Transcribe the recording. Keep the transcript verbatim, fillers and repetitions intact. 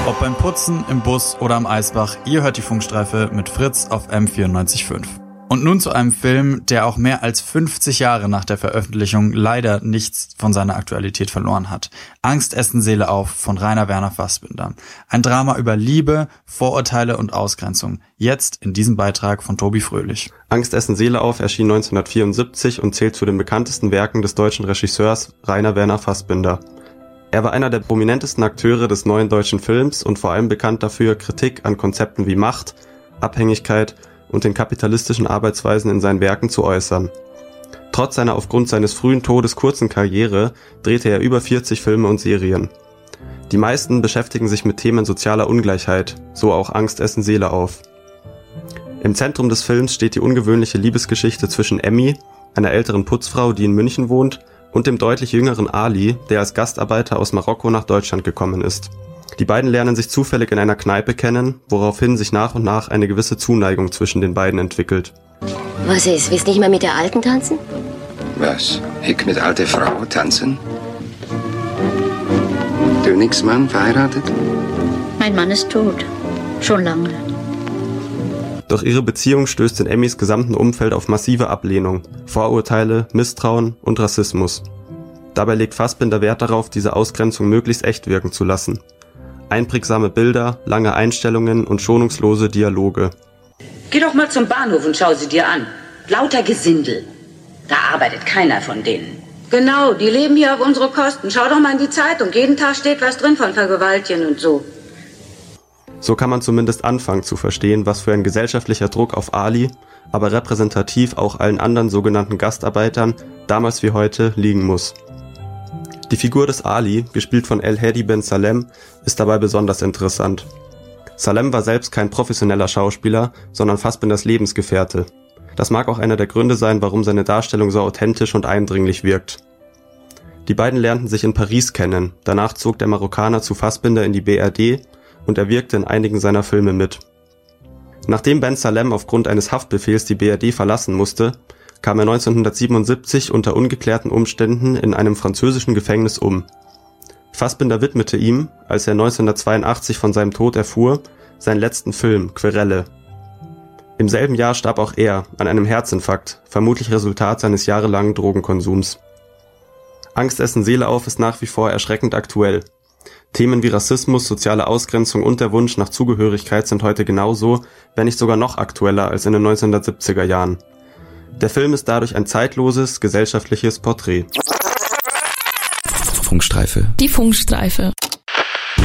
Ob beim Putzen, im Bus oder am Eisbach, ihr hört die Funkstreife mit Fritz auf M vierundneunzig Komma fünf. Und nun zu einem Film, der auch mehr als fünfzig Jahre nach der Veröffentlichung leider nichts von seiner Aktualität verloren hat. Angst essen Seele auf von Rainer Werner Fassbinder. Ein Drama über Liebe, Vorurteile und Ausgrenzung. Jetzt in diesem Beitrag von Tobi Fröhlich. Angst essen Seele auf erschien neunzehnhundertvierundsiebzig und zählt zu den bekanntesten Werken des deutschen Regisseurs Rainer Werner Fassbinder. Er war einer der prominentesten Akteure des neuen deutschen Films und vor allem bekannt dafür, Kritik an Konzepten wie Macht, Abhängigkeit und den kapitalistischen Arbeitsweisen in seinen Werken zu äußern. Trotz seiner aufgrund seines frühen Todes kurzen Karriere drehte er über vierzig Filme und Serien. Die meisten beschäftigen sich mit Themen sozialer Ungleichheit, so auch Angst essen Seele auf. Im Zentrum des Films steht die ungewöhnliche Liebesgeschichte zwischen Emmy, einer älteren Putzfrau, die in München wohnt, und dem deutlich jüngeren Ali, der als Gastarbeiter aus Marokko nach Deutschland gekommen ist. Die beiden lernen sich zufällig in einer Kneipe kennen, woraufhin sich nach und nach eine gewisse Zuneigung zwischen den beiden entwickelt. Was ist? Willst nicht mal mit der Alten tanzen? Was? Ich mit alte Frau tanzen? Du nix, Mann, verheiratet? Mein Mann ist tot. Schon lange. Doch ihre Beziehung stößt in Emmys gesamten Umfeld auf massive Ablehnung, Vorurteile, Misstrauen und Rassismus. Dabei legt Fassbinder Wert darauf, diese Ausgrenzung möglichst echt wirken zu lassen. Einprägsame Bilder, lange Einstellungen und schonungslose Dialoge. Geh doch mal zum Bahnhof und schau sie dir an. Lauter Gesindel. Da arbeitet keiner von denen. Genau, die leben hier auf unsere Kosten. Schau doch mal in die Zeitung. Jeden Tag steht was drin von Vergewaltigen und so. So kann man zumindest anfangen zu verstehen, was für ein gesellschaftlicher Druck auf Ali, aber repräsentativ auch allen anderen sogenannten Gastarbeitern, damals wie heute, liegen muss. Die Figur des Ali, gespielt von El-Hedi Ben Salem, ist dabei besonders interessant. Salem war selbst kein professioneller Schauspieler, sondern Fassbinders Lebensgefährte. Das mag auch einer der Gründe sein, warum seine Darstellung so authentisch und eindringlich wirkt. Die beiden lernten sich in Paris kennen, danach zog der Marokkaner zu Fassbinder in die B R D und er wirkte in einigen seiner Filme mit. Nachdem Ben Salem aufgrund eines Haftbefehls die B R D verlassen musste, kam er neunzehnhundertsiebenundsiebzig unter ungeklärten Umständen in einem französischen Gefängnis um. Fassbinder widmete ihm, als er neunzehnhundertzweiundachtzig von seinem Tod erfuhr, seinen letzten Film Querelle. Im selben Jahr starb auch er an einem Herzinfarkt, vermutlich Resultat seines jahrelangen Drogenkonsums. Angst essen Seele auf ist nach wie vor erschreckend aktuell. Themen wie Rassismus, soziale Ausgrenzung und der Wunsch nach Zugehörigkeit sind heute genauso, wenn nicht sogar noch aktueller als in den neunzehnhundertsiebziger Jahren. Der Film ist dadurch ein zeitloses, gesellschaftliches Porträt. Funkstreife. Die Funkstreife.